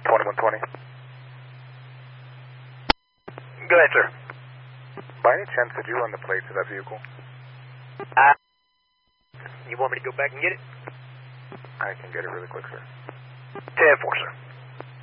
2120. Go ahead, sir. By any chance, did you run the plates of that vehicle? You want me to go back and get it? I can get it really quick, sir. 10-4, sir.